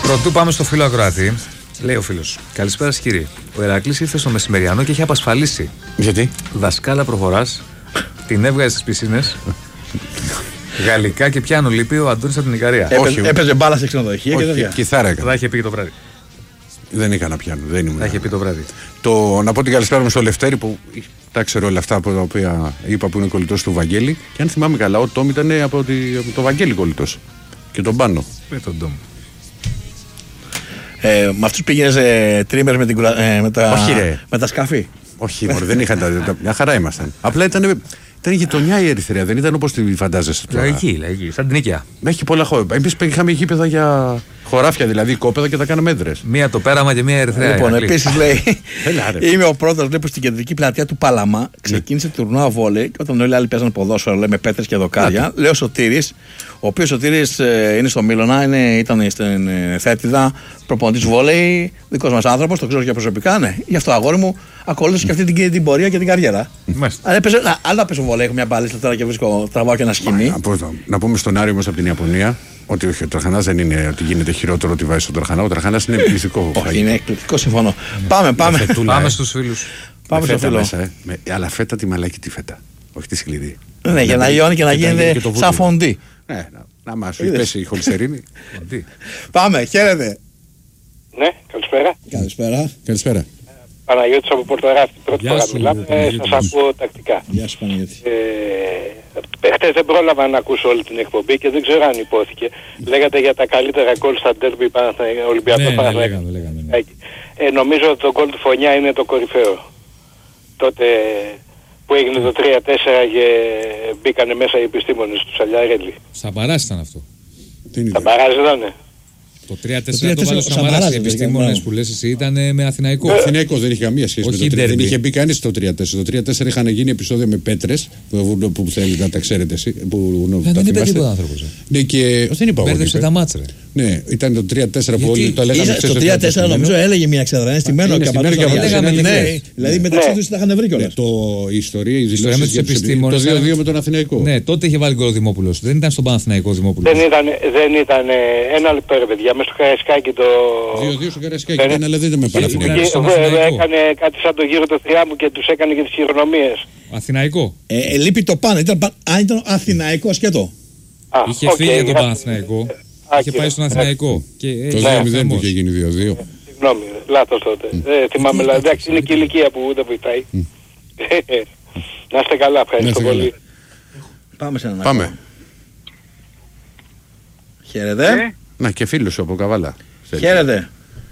Πρωτού πάμε στο φίλο ακροατή, λέει ο φίλος: καλησπέρα σας κύριε. Ο Ηρακλής ήρθε στο μεσημεριανό και έχει απασφαλίσει. Γιατί? Δασκάλα προχωράς, την έβγαζε στις πισίνες. Γαλλικά και πιάνο λείπει ο Αντώνης από την Ικαρία. Έπαιζε μπάλα σε ξενοδοχεία και τέτοια. Κιθάρα έκανα. Θα είχε πει το βράδυ. Δεν είχα να πιάνω. Δεν ήμουν. Θα είχε πει το βράδυ. Να πω την καλησπέρα μου στο Λευτέρη που τα ξέρω όλα αυτά από τα οποία είπα που είναι κολλητός του Βαγγέλη. Και αν θυμάμαι καλά, ο Τόμ ήταν από το Βαγγέλη κολλητός. Και τον Πάνο. Με τον Τόμ. Με αυτούς πήγαινες τρίμερ με τα σκάφη. Όχι, μωρέ, δεν είχαν μια χαρά ήμασταν. Απλά ήταν γειτονιά η Ερυθρέα, δεν ήταν όπως τη φαντάζεσαι τώρα. Λαϊκή, σαν την Νίκαια. Έχει πολλά χώρα. Εμείς είχαμε γήπεδα για χωράφια, δηλαδή κόπεδα και τα κάναμε έδρες. Μία το πέραμα και μία Ερυθρέα. Λοιπόν, επίσης λέει: είμαι ο πρώτος που στην κεντρική πλατεία του Παλαμά ξεκίνησε τουρνουά βόλεϊ και όταν όλοι οι άλλοι παίζαν ποδόσφαιρο, λέει, με πέτρες και δοκάρια. Λέω Σωτήρης, ο οποίος Σωτήρης είναι στο Μίλωνα, ήταν στην Θέτιδα, προπονητής βόλεϊ, δικός μας άνθρωπος, το ξέρω και προσωπικά. Ναι. Γι' αυτό αγόρι μου ακολούθησε και αυτή την πορεία και την καριέρα. Αλλά παίζω βόλεϊ, έχω μια μπαλίστα τώρα και τραβάω και ένα σκηνή. Να πούμε στον Άρη όμως από την Ιαπωνία ότι όχι, ο Τραχανάς δεν είναι ότι γίνεται χειρότερο ότι βάζει στον Τραχανά. Ο Τραχανάς είναι εκπληκτικό. Όχι, είναι εκπληκτικό, συμφωνώ. Πάμε στους φίλους. Πάμε στο φίλο. Αλλά φέτα τη μαλακή τη φέτα. Όχι τη σκληρή. Ναι, για να λιώνει και να γίνεται σαν φοντί. Ναι, να μας πέσει η χολυστερίνη. Πάμε, χαίρετε. Ναι, καλησπέρα. Καλησπέρα. Παναγιώτης από Πορτογράφη. Πρώτη φορά μιλάμε, σας ακούω τακτικά. Γεια σου Παναγιώτη. Χτες δεν πρόλαβα να ακούσω όλη την εκπομπή και δεν ξέρω αν υπόθηκε. Λέγατε για τα καλύτερα γκολ στα ντέρμπι Ολυμπιακός Παναθηναϊκός. Νομίζω ότι το γκολ του Φωνιά είναι το κορυφαίο. Τότε που έγινε το 3-4 και μπήκανε μέσα οι επιστήμονες του Σαλιαρέλη. Στα Μπαράς ήταν αυτό. Στα Μπαράς ήτανε. Το 3-4 το βάλω στα Μαράς. Οι επιστήμονες που λες εσύ ήταν με Αθηναϊκό. Αθηναϊκό δεν είχε καμία σχέση με το 3. Δεν είχε μπει κανείς το 3-4. Το 3-4 είχαν γίνει επεισόδια με πέτρες που θέλετε να τα ξέρετε εσύ. Δεν είπε τίποτα άνθρωπος. Ναι, και δεν είπα. Μπέρδεψε τα μάτς, ρε. Ναι, ήταν το 3-4 που όλοι το λέγανε. Το 3-4 νομίζω έλεγε μια ξεδρά. Είναι στημένο και απαντούσε. Δηλαδή μεταξύ τους τα είχαν βρει κιόλας. Η ιστορία, οι δηλώσεις με τους επιστήμονες. Το 2-2 με τον Αθηναϊκό. Ναι, τότε είχε βάλει γκολ ο Δημόπουλος. Δεν ήταν στον Παναθηναϊκό Δημόπουλος. Δεν ήταν ένα λεπτό, ρε παιδιά. Μέσα στο Καραϊσκάκι το. 2-2 στο Καραϊσκάκι, αλλά δεν ήταν με Παναθηναϊκό. Έκανε κάτι σαν το γύρο του Θριάμβου και τους έκανε και τις χειρονομίες. Αθηναϊκό. Λείπει το πάνω. Αν ήταν Αθηναϊκό σκέτο. Είχε φύγει για τον Παναθηναϊκό. Είχε πάει στον Αθηναϊκό. Το 2-0 που είχε γίνει 2-2. Συγγνώμη, λάθος τότε. Θυμάμαι, εντάξει, είναι και η ηλικία που δεν βοηθάει. Να είστε καλά, ευχαριστώ πολύ. Πάμε σε έναν Πάμε. Χαίρετε. Να και φίλος σου από Καβάλα. Χαίρετε.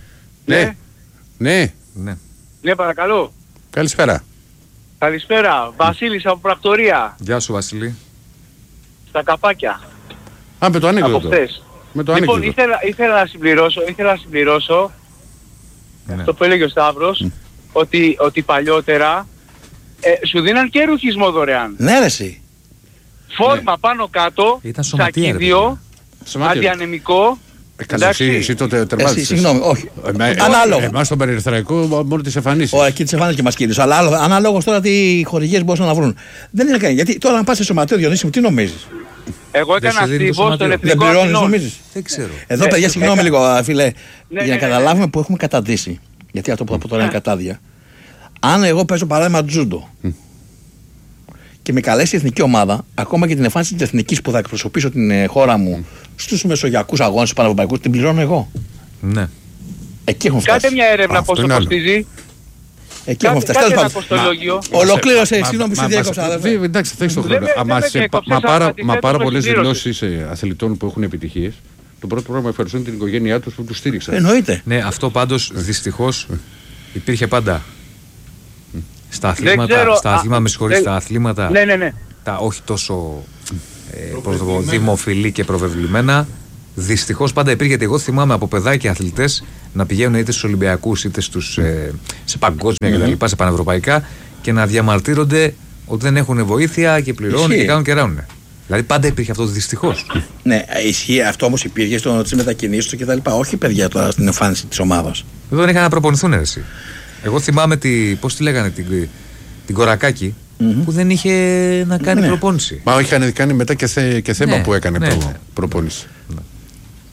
Ναι. Ναι, παρακαλώ. Καλησπέρα. Καλησπέρα. Βασίλης από Πρακτορία. Γεια σου Βασίλη. Στα καπάκια. Με το ανέκδοτο. Από χθες. Λοιπόν, ήθελα να συμπληρώσω αυτό που έλεγε ο Σταύρος, ότι παλιότερα σου δίναν και ρουχισμό δωρεάν. Ναι, ρε εσύ. Φόρμα πάνω κάτω, σακίδιο, αντιανεμικό. Εσύ τότε τερμάτισες. Συγγνώμη, όχι. Ανάλογο. Εμάς στον Περιφερειακό μόνο τις εμφανίσεις. Όχι, εκεί τις εμφανίσεις και μας κύριους. Αλλά ανάλογος τώρα τι χορηγίες μπορούσαν να βρουν. Δεν είναι κανένα. Γιατί τώρα αν πας σε σωματείο, Διονύση μου, τι νομίζεις? Εγώ έκανα αστίβο στον Εθνικό. Δεν πληρώνεις νομίζεις? Δεν ξέρω. Εδώ παιδιά, συγγνώμη λίγο φίλε. Για να καταλάβουμε που έχουμε καταντήσει. Γιατί αυτό που θα πω τώρα είναι κατάδια. Αν εγώ παίζω παράδειγμα τζούντο και με καλέσει η εθνική ομάδα, ακόμα και την εμφάνιση της εθνικής που θα εκπροσωπήσω την χώρα μου στους μεσογειακούς αγώνες, στους πανευρωπαϊκούς, την πληρώνω εγώ. Ναι. Εκεί έχουμε φτάσει. Κάτε μια έρευνα πώς το κοστίζει. Εκεί έχουμε φτάσει. Ολοκλήρωσε, συγγνώμη, σε διέκοψα. Εντάξει, θα έχεις το χρόνο. Μα πάρα πολλές δηλώσεις αθλητών που έχουν επιτυχίες. Το πρώτο πρόγραμμα ευχαριστούν την οικογένειά τους που τους στήριξαν. Εννοείται. Ναι, αυτό πάντως δυστυχώς υπήρχε πάντα. Στα αθλήματα, τα όχι τόσο δημοφιλή και προβεβλημένα, δυστυχώς πάντα υπήρχε. Γιατί εγώ θυμάμαι από παιδάκια αθλητές να πηγαίνουν είτε στους Ολυμπιακούς είτε σε παγκόσμια κτλ. Σε πανευρωπαϊκά και να διαμαρτύρονται ότι δεν έχουν βοήθεια και πληρώνουν και κάνουν και ράουν. Δηλαδή πάντα υπήρχε αυτό δυστυχώς. Ναι, ισχύει αυτό όμως υπήρχε στις μετακινήσεις του κτλ. Όχι παιδιά τώρα στην εμφάνιση της ομάδας. Δεν είχαν να προπονηθούν εσύ. Εγώ θυμάμαι πώς τη λέγανε την Κορακάκη που δεν είχε να κάνει προπόνηση. Μα είχαν κάνει μετά και θέμα που έκανε προπόνηση.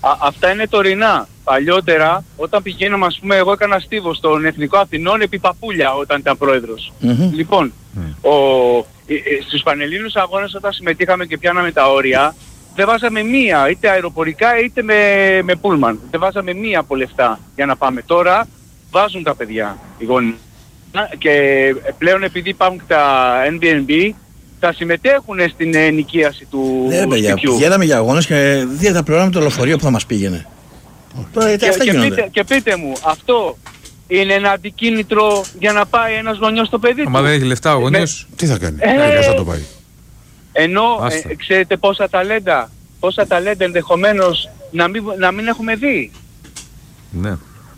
Αυτά είναι τωρινά. Παλιότερα, όταν πηγαίναμε, ας πούμε, εγώ έκανα στίβο στον Εθνικό Αθηνών επί παπούλια όταν ήταν πρόεδρος. Λοιπόν, στους Πανελλήνιους αγώνες όταν συμμετείχαμε και πιάναμε τα όρια, δεν βάζαμε μία, είτε αεροπορικά είτε με πούλμαν. Δεν βάζαμε μία από λεφτά για να πάμε. Τώρα βάζουν τα παιδιά, οι γονείς. Και πλέον επειδή υπάρχουν τα NBNB, θα συμμετέχουν στην ενοικίαση του σπιτιού. Πηγαίναμε για αγώνες και δεν θα πληρώναμε το λεωφορείο που θα μας πήγαινε. Και πείτε μου, αυτό είναι ένα αντικίνητρο για να πάει ένας γονιός στο παιδί του? Μα δεν έχει λεφτά ο γονιός, τι θα κάνει, θα το πάει. Ενώ ξέρετε πόσα ταλέντα ενδεχομένως να μην έχουμε δει. Ναι.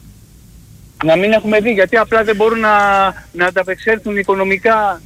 Να μην έχουμε δει, γιατί απλά δεν μπορούν να ανταπεξέλθουν οικονομικά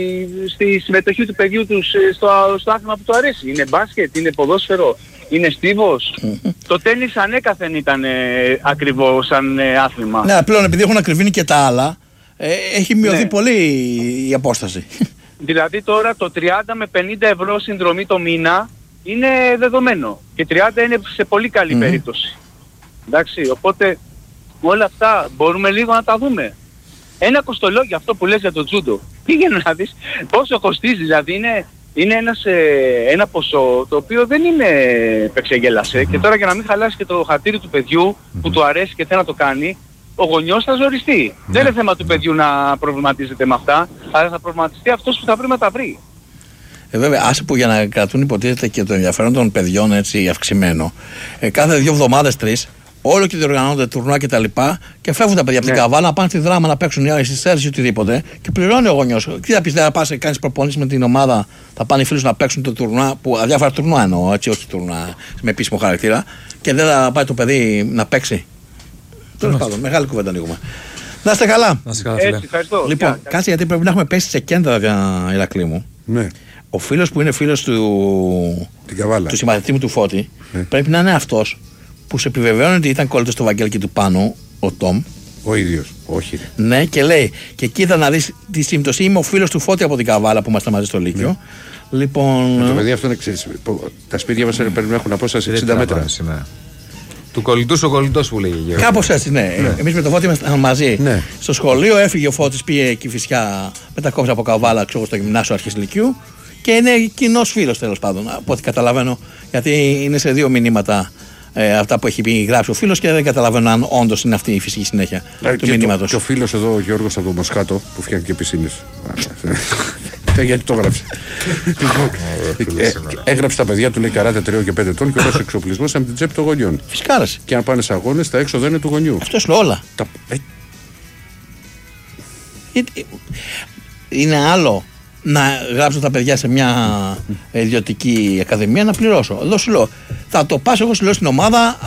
στη συμμετοχή του παιδιού τους στο άθλημα που του αρέσει. Είναι μπάσκετ, είναι ποδόσφαιρο, είναι στίβος. Το τένις ανέκαθεν ήταν ακριβό σαν άθλημα. Ναι, πλέον επειδή έχουν ακριβήνει και τα άλλα, έχει μειωθεί πολύ η απόσταση. Δηλαδή τώρα το 30 με 50 ευρώ συνδρομή το μήνα είναι δεδομένο. Και 30 είναι σε πολύ καλή περίπτωση. Εντάξει, οπότε όλα αυτά μπορούμε λίγο να τα δούμε. Ένα κοστολόγιο αυτό που λες για το τζούντο. Πήγαινε να δεις πόσο κοστίζει, δηλαδή είναι ένα ποσό το οποίο δεν είναι επεξεγέλασε. Και τώρα για να μην χαλάσει και το χατήρι του παιδιού που του αρέσει και θέλει να το κάνει, ο γονιός θα ζοριστεί. Δεν είναι θέμα του παιδιού να προβληματίζεται με αυτά, αλλά θα προβληματιστεί αυτός που θα πρέπει να τα βρει. Βέβαια, άσε που για να κρατούν υποτίθεται και το ενδιαφέρον των παιδιών έτσι αυξημένο, κάθε 2 εβδομάδες 3, όλο και διοργανώνονται τουρνουά και τα λοιπά και φεύγουν τα παιδιά από την Καβάλα να πάνε στη Δράμα να παίξουν ή στη Σέρση ή οτιδήποτε και πληρώνει ο γονιός. Τι θα πεις, δεν θα πας και κάνεις προπονήσεις με την ομάδα, θα πάνε οι φίλοι να παίξουν το τουρνουά, που αδιάφορα τουρνουά εννοώ, έτσι, όχι τουρνουά με επίσημο χαρακτήρα, και δεν θα πάει το παιδί να παίξει. Τέλος πάντων, μεγάλη κουβέντα ανοίγουμε. Να είστε καλά. Ευχαριστώ. Λοιπόν, κάτσε γιατί πρέπει να έχουμε πέσει σε κέντρα, Ηρακλή μου. Ναι. Ο φίλος που είναι φίλος του συμμαθητή μου του Φώτη πρέπει να είναι αυτός που σε επιβεβαιώνει ότι ήταν κόλλητος του Βαγγέλη και του Πάνου, ο Τόμ. Ο ίδιος, όχι. Ναι, και λέει, και εκεί θα να δεις τη σύμπτωση. Είμαι ο φίλος του Φώτη από την Καβάλα που είμαστε μαζί στο Λύκειο. Λοιπόν. Το παιδί αυτό είναι εξής. Τα σπίτια μας πρέπει να έχουν απόσταση 60 μέτρα. Του κολλητού ο κολλητός που λέγει. Κάπως έτσι, ναι. Εμείς με τον Φώτη ήμασταν μαζί. Ναι. Στο σχολείο έφυγε ο Φώτης, πήγε Κηφισιά, μετακόμισε από Καβάλα, ξέρω, στο γυμνάσιο αρχής Λυκειού. Και είναι κοινός φίλος τέλος πάντων, από ό,τι καταλαβαίνω, γιατί είναι σε 2 μηνύματα αυτά που έχει γράψει ο φίλος και δεν καταλαβαίνω αν όντως είναι αυτή η φυσική συνέχεια του μηνύματος. Και ο φίλος εδώ, ο Γιώργος από το Μοσχάτο, που φτιάχνει και πισίνες. Γιατί το έγραψε. Έγραψε τα παιδιά του, λέει, καράτε 3 και 5 ετών και όλος ο εξοπλισμός από την τσέπη των γονιών. Φυσικάρας. Και αν πάνε σε αγώνες, τα έξοδα είναι του γονιού. Αυτό είναι όλα. Είναι άλλο να γράψω τα παιδιά σε μια ιδιωτική ακαδημία να πληρώσω. Εδώ σου λέω, θα το πας, εγώ σου λέω στην ομάδα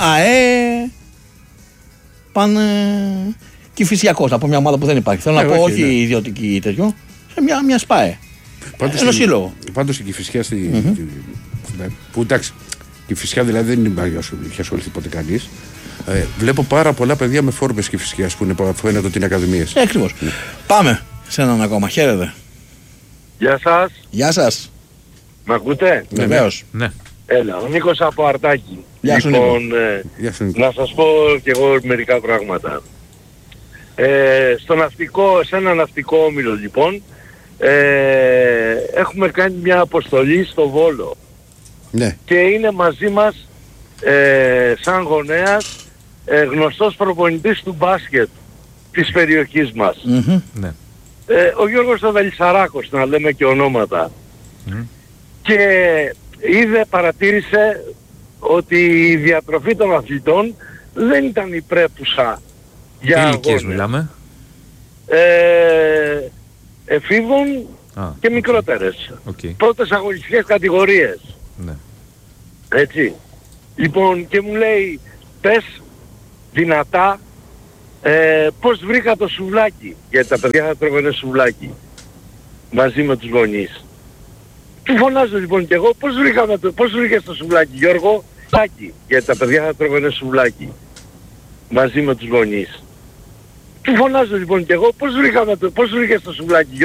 πάνε Κηφισιακός, από μια ομάδα που δεν υπάρχει. Θέλω να πω όχι ιδιωτική τέτοιο, σε μια ΣΠΑΕ. Ένα σύλλογο. Πάντως η Κηφισιά που εντάξει, η Κηφισιά δηλαδή δεν είχε ασχοληθεί ποτέ κανείς. Βλέπω πάρα πολλά παιδιά με φόρμες Κηφισιάς που φαίνεται ότι είναι ακαδημίες. Ακριβώς. Πάμε σε έναν ακόμα. Χαίρετε. Γεια σας. Γεια σας. Μ' ακούτε? Βεβαίως. Ναι. Έλα, ο Νίκος από Αρτάκη. Γεια σου, λοιπόν, Νίκο. να σας πω κι εγώ μερικά πράγματα. Σε ένα ναυτικό όμιλο λοιπόν, έχουμε κάνει μια αποστολή στο Βόλο. Ναι. Και είναι μαζί μας, σαν γονέας, γνωστός προπονητής του μπάσκετ της περιοχής μας. Ναι. Ο Γιώργος ο Βελισσαράκος, να λέμε και ονόματα. Και παρατήρησε ότι η διατροφή των αθλητών δεν ήταν η πρέπουσα για αγώνες. Ηλικίες μιλάμε? Εφήβων και μικρότερες. Πρώτες αγωνιστικές κατηγορίες. Ναι. Έτσι. Λοιπόν, και μου λέει, πες δυνατά πώς βρήκα το σουβλάκι, γιατί τα παιδιά θα τρώγανε σουβλάκι μαζί με τους γονείς. Του φωνάζω λοιπόν και εγώ, πώς βρήκες το σουβλάκι, Γιώργο? Γιατί τα παιδιά θα τρώγανε σουβλάκι μαζί με τους γονείς. Του φωνάζω λοιπόν και εγώ, πώς βρήκες το σουβλάκι,